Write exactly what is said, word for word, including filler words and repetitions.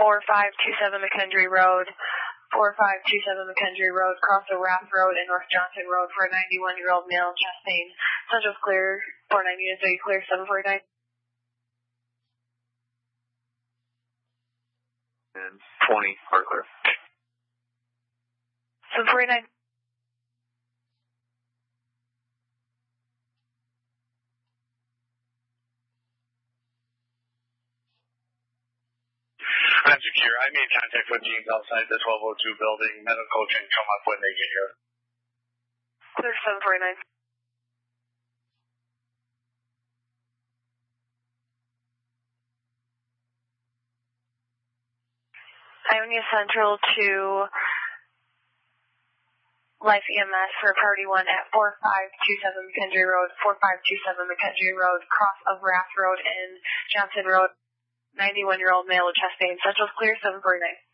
four five two seven McKendree Road, four five two seven McKendree Road, cross O'Rath Road and North Johnson Road for a ninety-one-year-old male, chest pain. Central's clear, four nine units, are you clear, seven forty-nine? And twenty are clear. seven forty-nine. I'm secure. I made contact with teams outside the twelve oh two building. Medical can come up when they get here. Clear, seven forty-nine. Ionia Central to Life E M S for Priority one at four five two seven McKendree Road, four five two seven McKendree Road, cross of Rath Road and Johnson Road. ninety-one-year-old male with chest pain. Central's clear, seven forty-nine.